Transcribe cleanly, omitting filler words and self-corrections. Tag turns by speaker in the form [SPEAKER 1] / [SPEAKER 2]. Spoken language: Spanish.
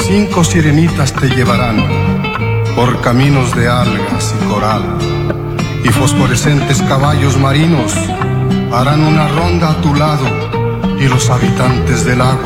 [SPEAKER 1] 5 sirenitas te llevarán por caminos de algas y coral, y fosforescentes caballos marinos harán una ronda a tu lado, y los habitantes del agua